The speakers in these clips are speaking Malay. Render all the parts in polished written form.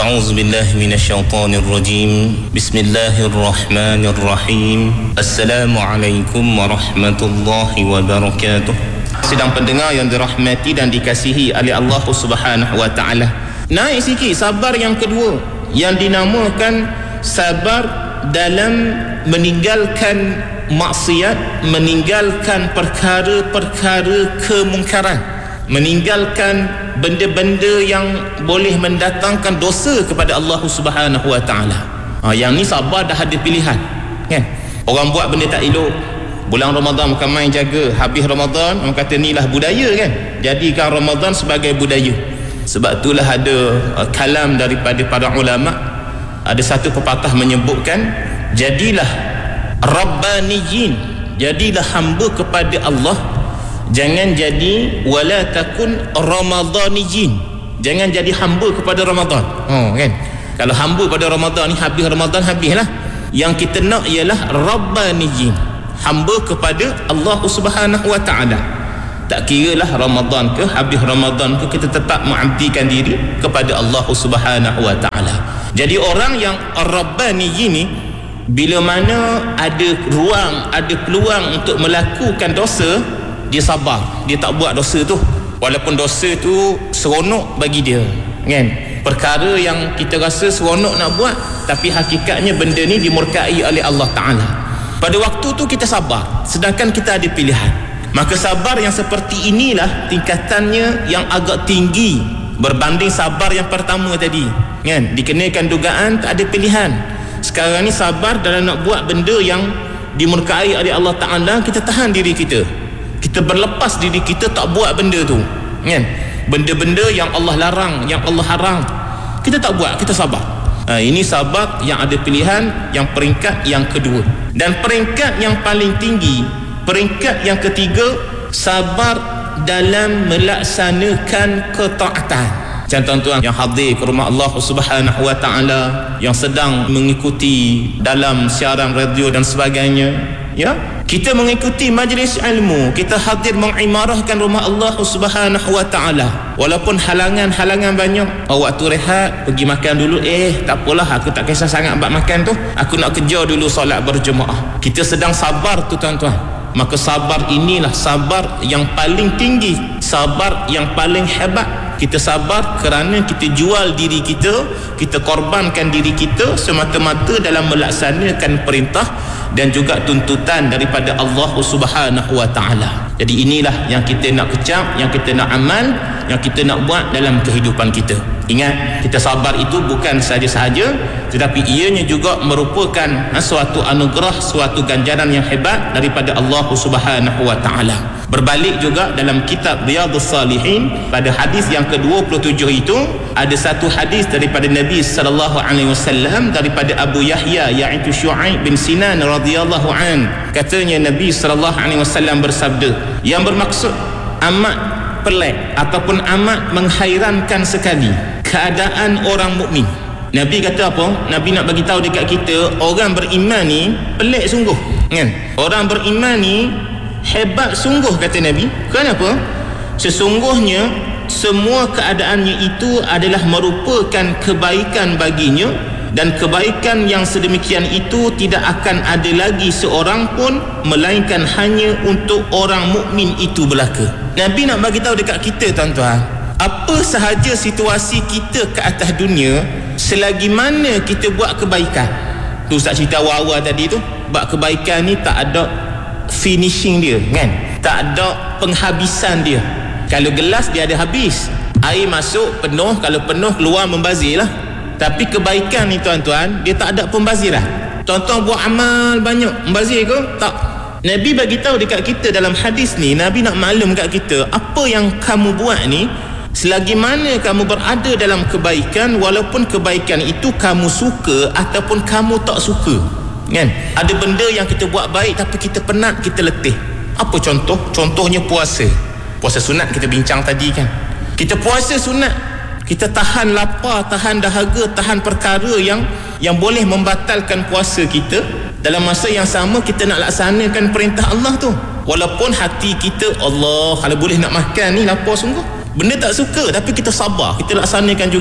A'udzu billahi minasyaitonir rajim. Bismillahirrahmanirrahim. Assalamualaikum warahmatullahi wabarakatuh. Sedang pendengar yang dirahmati dan dikasihi oleh Allah Subhanahu wa taala. Naik sikit sabar yang kedua yang dinamakan sabar dalam meninggalkan maksiat, meninggalkan perkara-perkara kemungkaran, meninggalkan benda-benda yang boleh mendatangkan dosa kepada Allah Subhanahu wa taala. Yang ni sabar dah ada pilihan, kan? Orang buat benda tak elok, bulan Ramadan bukan main jaga, habis Ramadan orang kata inilah budaya, kan? Jadikan Ramadan sebagai budaya. Sebab itulah ada kalam daripada para ulama, ada satu pepatah menyebutkan, jadilah rabbaniyin, jadilah hamba kepada Allah, jangan jadi wala takun ramadaniyin, jangan jadi hamba kepada Ramadan. Kan, kalau hamba pada Ramadan ni, habis Ramadan habislah. Yang kita nak ialah rabbaniyin, hamba kepada Allah Subhanahu wa taala. Tak kiralah Ramadan ke, habis Ramadan ke, kita tetap mengabdikan diri kepada Allah Subhanahu wa taala. Jadi orang yang rabbaniyin ni, bila mana ada ruang, ada peluang untuk melakukan dosa, dia sabar, dia tak buat dosa tu, walaupun dosa tu seronok bagi dia, kan? Perkara yang kita rasa seronok nak buat, tapi hakikatnya benda ni dimurkai oleh Allah Ta'ala. Pada waktu tu kita sabar, sedangkan kita ada pilihan. Maka sabar yang seperti inilah tingkatannya yang agak tinggi berbanding sabar yang pertama tadi, kan? Dikenakan dugaan tak ada pilihan. Sekarang ni sabar dalam nak buat benda yang dimurkai oleh Allah Ta'ala, kita tahan diri kita, kita berlepas diri kita, tak buat benda tu, kan? Benda-benda yang Allah larang, yang Allah haram, kita tak buat, kita sabar. Ini sabar yang ada pilihan, yang peringkat yang kedua. Dan peringkat yang paling tinggi, peringkat yang ketiga, sabar dalam melaksanakan ketaatan. Macam tuan-tuan yang hadir ke rumah Allah Subhanahu wa taala, yang sedang mengikuti dalam siaran radio dan sebagainya, ya, kita mengikuti majlis ilmu, kita hadir mengimarahkan rumah Allah Subhanahu wa taala, walaupun halangan-halangan banyak. Waktu rehat pergi makan dulu, tak apalah, aku tak kisah sangat bab makan tu, aku nak kerja dulu solat berjemaah. Kita sedang sabar tu, tuan-tuan. Maka sabar inilah sabar yang paling tinggi, sabar yang paling hebat. Kita sabar kerana kita jual diri kita, kita korbankan diri kita semata-mata dalam melaksanakan perintah dan juga tuntutan daripada Allah Subhanahu wa taala. Jadi inilah yang kita nak kecap, yang kita nak amal, yang kita nak buat dalam kehidupan kita. Ingat, kita sabar itu bukan sahaja-sahaja, tetapi ianya juga merupakan suatu anugerah, suatu ganjaran yang hebat daripada Allah Subhanahu wa taala. Berbalik juga dalam kitab Riyadhus Salihin, pada hadis yang ke-27 itu ada satu hadis daripada Nabi sallallahu alaihi wasallam daripada Abu Yahya, iaitu Syu'aib bin Sinan radhiyallahu an. Katanya Nabi sallallahu alaihi wasallam bersabda, yang bermaksud amat pelik ataupun amat menghairankan sekali keadaan orang mukmin. Nabi kata apa? Nabi nak bagi tahu dekat kita, orang beriman ni pelik sungguh, kan? Orang beriman ni hebat sungguh, kata Nabi. Kenapa? Sesungguhnya semua keadaannya itu adalah merupakan kebaikan baginya, dan kebaikan yang sedemikian itu tidak akan ada lagi seorang pun melainkan hanya untuk orang mukmin itu belaka. Nabi nak bagi tahu dekat kita, tuan-tuan, apa sahaja situasi kita ke atas dunia, selagi mana kita buat kebaikan. Tu Ustaz cerita awal-awal tadi tu, buat kebaikan ni tak ada finishing dia, kan? Tak ada penghabisan dia. Kalau gelas dia ada habis, air masuk penuh, kalau penuh keluar membazir lah. Tapi kebaikan ni, tuan-tuan, dia tak ada pembaziran. Tuan-tuan buat amal banyak, membazir ke? Tak. Nabi bagi tahu dekat kita dalam hadis ni, Nabi nak maklum kat kita, apa yang kamu buat ni, selagi mana kamu berada dalam kebaikan, walaupun kebaikan itu kamu suka ataupun kamu tak suka, kan? Ada benda yang kita buat baik tapi kita penat, kita letih. Apa contoh? Contohnya puasa. Puasa sunat kita bincang tadi, kan? Kita puasa sunat, kita tahan lapar, tahan dahaga, tahan perkara yang boleh membatalkan puasa kita. Dalam masa yang sama kita nak laksanakan perintah Allah tu, walaupun hati kita, Allah, kalau boleh nak makan ni lapar sungguh, benda tak suka, tapi kita sabar, kita laksanakan juga.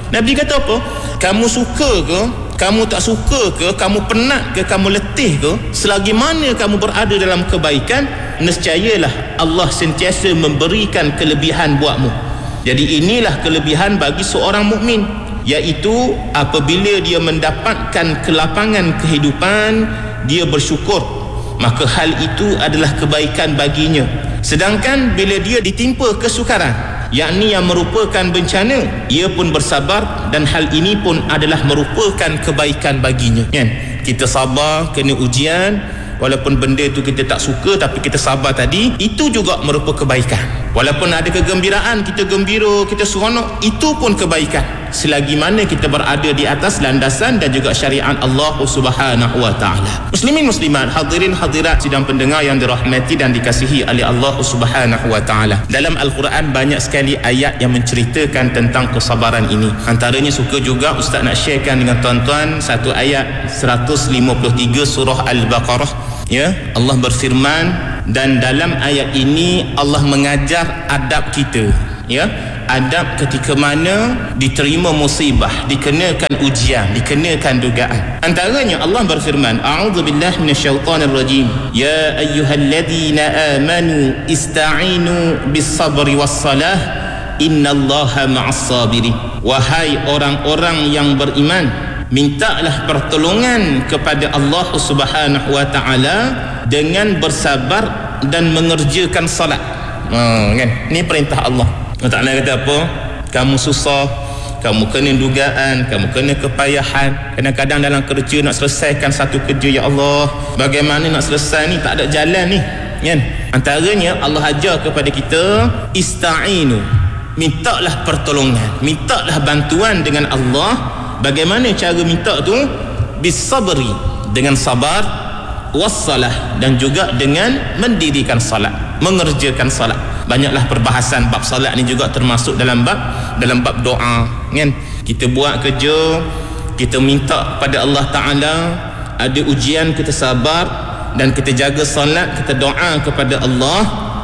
Nabi kata apa? Kamu suka ke, kamu tak suka ke, kamu penat ke, kamu letih ke, selagi mana kamu berada dalam kebaikan, nescayalah Allah sentiasa memberikan kelebihan buatmu. Jadi inilah kelebihan bagi seorang mukmin, iaitu apabila dia mendapatkan kelapangan kehidupan, dia bersyukur, maka hal itu adalah kebaikan baginya. Sedangkan bila dia ditimpa kesukaran, yakni yang merupakan bencana, ia pun bersabar, dan hal ini pun adalah merupakan kebaikan baginya, kan? Kita sabar kena ujian, walaupun benda itu kita tak suka, tapi kita sabar tadi, itu juga merupakan kebaikan. Walaupun ada kegembiraan, kita gembira, kita seronok, itu pun kebaikan, selagi mana kita berada di atas landasan dan juga syariat Allah Subhanahu wa ta'ala. Muslimin muslimat, hadirin hadirat sidang pendengar yang dirahmati dan dikasihi oleh Allah Subhanahu wa ta'ala, dalam Al-Quran banyak sekali ayat yang menceritakan tentang kesabaran ini. Antaranya suka juga Ustaz nak sharekan dengan tuan-tuan satu ayat 153 surah Al-Baqarah, ya. Allah berfirman, dan dalam ayat ini Allah mengajar adab kita, ya, adab ketika mana diterima musibah, dikenakan ujian, dikenakan dugaan. Antaranya Allah berfirman, a'udzubillahi minasyaitonirrajim, ya ayyuhalladzina amanu ista'inu bis-sabri was-salah innallaha ma'as-sabirin. Wahai orang-orang yang beriman, mintalah pertolongan kepada Allah Subhanahu wa ta'ala dengan bersabar dan mengerjakan salat. Kan? Ini perintah Allah. Allah Ta'ala kata apa? Kamu susah, kamu kena dugaan, kamu kena kepayahan. Kadang-kadang dalam kerja nak selesaikan satu kerja, ya Allah, bagaimana nak selesai ni, tak ada jalan ni, kan? Antaranya Allah ajar kepada kita, ista'inu, mintalah pertolongan, mintalah bantuan dengan Allah. Bagaimana cara minta tu? Bis-sabri, dengan sabar, wassalah, dan juga dengan mendirikan salat, mengerjakan salat. Banyaklah perbahasan bab salat ni juga termasuk dalam bab doa, kan? Kita buat kerja, kita minta pada Allah Ta'ala, ada ujian kita sabar dan kita jaga salat, kita doa kepada Allah,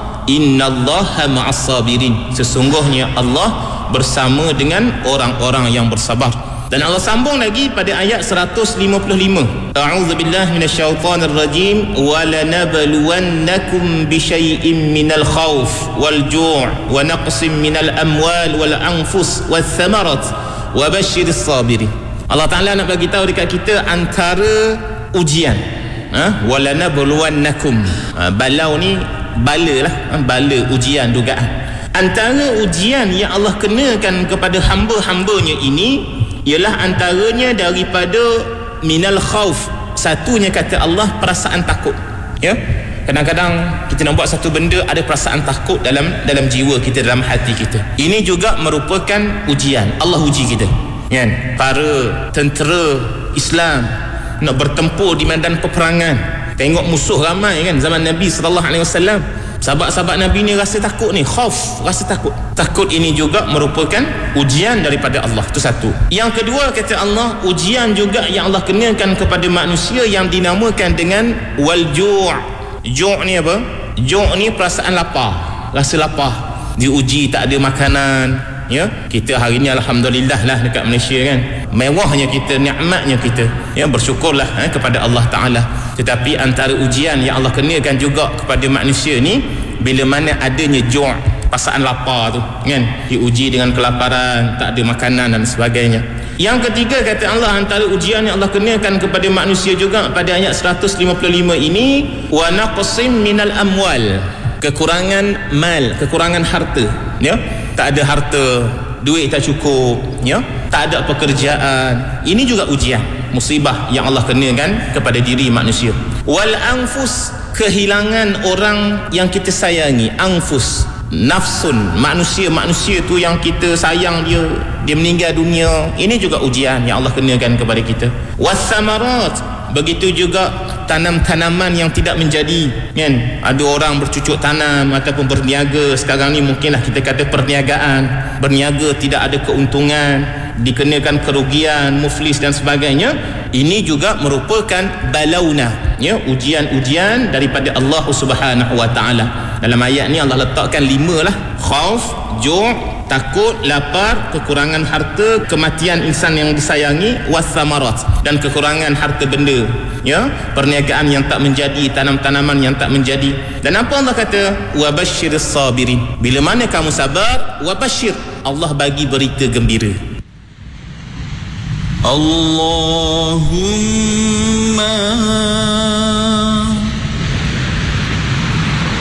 innallaha ma'as-sabirin, sesungguhnya Allah bersama dengan orang-orang yang bersabar. Dan Allah sambung lagi pada ayat 155, a'udzubillahi minasyaitonirrajim, wa lanabluwannakum bisyai'in minal khauf wal ju' wa naqsim minal amwal wal anfus wath thamarat wa basyiris sabirin. Allah Ta'ala nak bagi tahu dekat kita antara ujian, wa lanabluwannakum, balau ni bala lah, bala, ujian, dugaan. Antara ujian yang Allah kenakan kepada hamba-hambanya ini ialah antaranya daripada minal khauf. Satunya kata Allah, perasaan takut, ya. Kadang-kadang kita nak buat satu benda, ada perasaan takut dalam jiwa kita, dalam hati kita. Ini juga merupakan ujian. Allah uji kita, kan? Para tentera Islam nak bertempur di medan peperangan, tengok musuh ramai, kan, zaman Nabi SAW. Sahabat-sahabat Nabi ni rasa takut ni, khauf, rasa takut. Takut ini juga merupakan ujian daripada Allah. Itu satu. Yang kedua, kata Allah, ujian juga yang Allah kenakan kepada manusia yang dinamakan dengan wal ju'. Ju' ni apa? Ju' ni perasaan lapar, rasa lapar, diuji tak ada makanan, ya. Kita hari ni alhamdulillah lah dekat Malaysia, kan, mewahnya kita, nikmatnya kita, ya, bersyukurlah kepada Allah Ta'ala. Tetapi antara ujian yang Allah kenakan juga kepada manusia ni, bila mana adanya ju', perasaan lapar tu, kan, diuji dengan kelaparan, tak ada makanan dan sebagainya. Yang ketiga, kata Allah, antara ujian yang Allah kenakan kepada manusia juga pada ayat 155 ini, wa naqsim minal amwal, kekurangan mal, kekurangan harta, ya. Tak ada harta, duit tak cukup, ya, tak ada pekerjaan. Ini juga ujian, musibah yang Allah kenakan kepada diri manusia. Wal anfus, kehilangan orang yang kita sayangi. Anfus, nafsun, manusia tu yang kita sayang dia meninggal dunia. Ini juga ujian yang Allah kenakan kepada kita. Wassamarat, begitu juga tanam-tanaman yang tidak menjadi, kan. Ada orang bercucuk tanam ataupun berniaga. Sekarang ni mungkinlah kita kata perniagaan, berniaga tidak ada keuntungan, dikenakan kerugian, muflis dan sebagainya. Ini juga merupakan balauna, ya, ujian-ujian daripada Allah Subhanahu wa ta'ala. Dalam ayat ni Allah letakkan 5 lah: khauf, ju', takut, lapar, kekurangan harta, kematian insan yang disayangi, wasamarat, dan kekurangan harta benda, ya, perniagaan yang tak menjadi, tanam-tanaman yang tak menjadi. Dan apa Allah kata? Wabasyiris sabirin. Bila mana kamu sabar, wabasyir, Allah bagi berita gembira. Allah